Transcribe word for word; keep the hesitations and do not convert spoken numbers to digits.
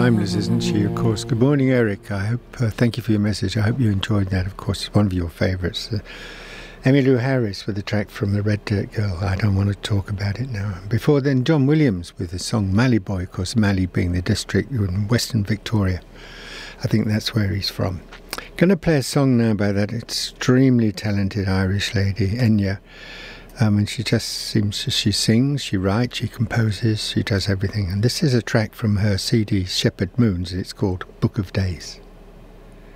timeless, isn't she? Of course. Good morning, Eric. I hope. Uh, thank you for your message. I hope you enjoyed that. Of course, it's one of your favourites. Uh, Emmylou Harris with a track from the Red Dirt Girl. I don't want to talk about it now. Before then, John Williams with the song Mallee Boy. Of course, Mallee being the district in Western Victoria. I think that's where he's from. Going to play a song now by that extremely talented Irish lady, Enya. Um, and she just seems to, she sings, she writes, she composes, she does everything. And this is a track from her C D Shepherd Moons. It's called Book of Days.